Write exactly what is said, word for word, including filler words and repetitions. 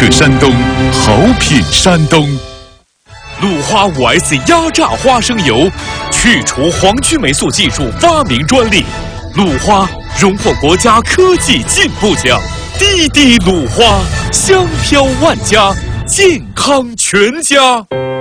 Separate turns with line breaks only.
克山东，好品山东。
鲁花 五 S 压榨花生油，去除黄曲霉素技术发明专利。鲁花荣获国家科技进步奖。滴滴鲁花，香飘万家，健康全家。